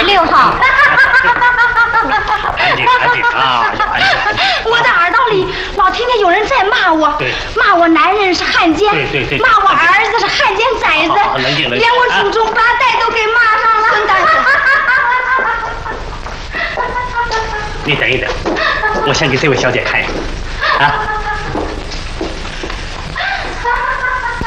26号。 安静啊！安静。 我的耳朵里老听见有人在骂我，骂我男人是汉奸， 对， 骂我儿子是汉奸崽子， 冷静， 连我祖宗8代都给骂上了。 你等一等，我先给这位小姐看一看。啊。